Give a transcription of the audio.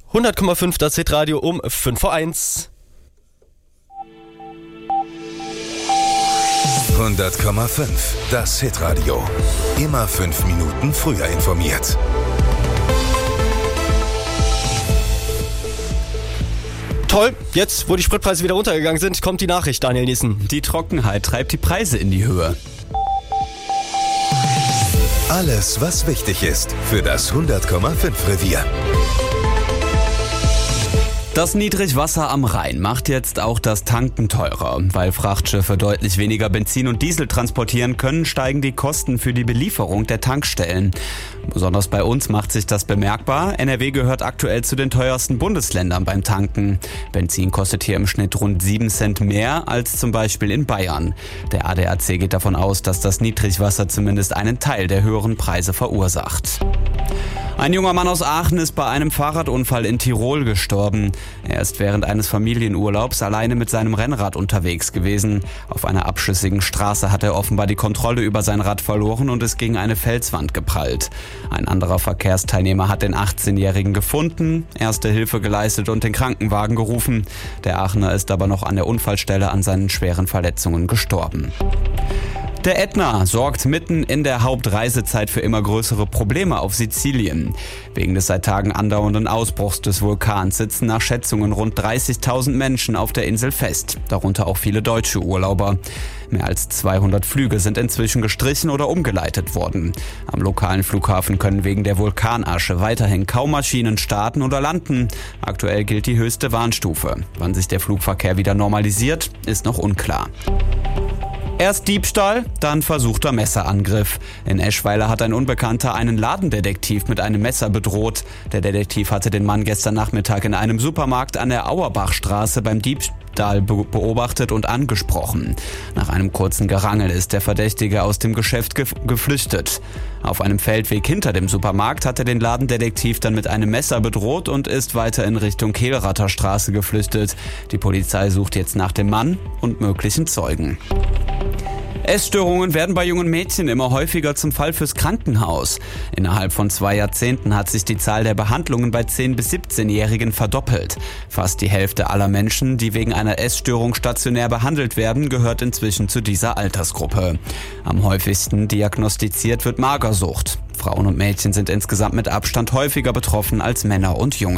100,5 das Hitradio um 5 vor 1. 100,5 das Hitradio. Immer 5 Minuten früher informiert. Toll, jetzt, wo die Spritpreise wieder runtergegangen sind, kommt die Nachricht, Daniel Niesen. Die Trockenheit treibt die Preise in die Höhe. Alles, was wichtig ist für das 100,5 Revier. Das Niedrigwasser am Rhein macht jetzt auch das Tanken teurer. Weil Frachtschiffe deutlich weniger Benzin und Diesel transportieren können, steigen die Kosten für die Belieferung der Tankstellen. Besonders bei uns macht sich das bemerkbar. NRW gehört aktuell zu den teuersten Bundesländern beim Tanken. Benzin kostet hier im Schnitt rund 7 Cent mehr als zum Beispiel in Bayern. Der ADAC geht davon aus, dass das Niedrigwasser zumindest einen Teil der höheren Preise verursacht. Ein junger Mann aus Aachen ist bei einem Fahrradunfall in Tirol gestorben. Er ist während eines Familienurlaubs alleine mit seinem Rennrad unterwegs gewesen. Auf einer abschüssigen Straße hat er offenbar die Kontrolle über sein Rad verloren und ist gegen eine Felswand geprallt. Ein anderer Verkehrsteilnehmer hat den 18-Jährigen gefunden, erste Hilfe geleistet und den Krankenwagen gerufen. Der Aachener ist aber noch an der Unfallstelle an seinen schweren Verletzungen gestorben. Der Ätna sorgt mitten in der Hauptreisezeit für immer größere Probleme auf Sizilien. Wegen des seit Tagen andauernden Ausbruchs des Vulkans sitzen nach Schätzungen rund 30.000 Menschen auf der Insel fest, darunter auch viele deutsche Urlauber. Mehr als 200 Flüge sind inzwischen gestrichen oder umgeleitet worden. Am lokalen Flughafen können wegen der Vulkanasche weiterhin kaum Maschinen starten oder landen. Aktuell gilt die höchste Warnstufe. Wann sich der Flugverkehr wieder normalisiert, ist noch unklar. Erst Diebstahl, dann versuchter Messerangriff. In Eschweiler hat ein Unbekannter einen Ladendetektiv mit einem Messer bedroht. Der Detektiv hatte den Mann gestern Nachmittag in einem Supermarkt an der Auerbachstraße beim Diebstahl beobachtet und angesprochen. Nach einem kurzen Gerangel ist der Verdächtige aus dem Geschäft geflüchtet. Auf einem Feldweg hinter dem Supermarkt hat er den Ladendetektiv dann mit einem Messer bedroht und ist weiter in Richtung Kehlratter Straße geflüchtet. Die Polizei sucht jetzt nach dem Mann und möglichen Zeugen. Essstörungen werden bei jungen Mädchen immer häufiger zum Fall fürs Krankenhaus. Innerhalb von 2 Jahrzehnten hat sich die Zahl der Behandlungen bei 10- bis 17-Jährigen verdoppelt. Fast die Hälfte aller Menschen, die wegen einer Essstörung stationär behandelt werden, gehört inzwischen zu dieser Altersgruppe. Am häufigsten diagnostiziert wird Magersucht. Frauen und Mädchen sind insgesamt mit Abstand häufiger betroffen als Männer und Junge.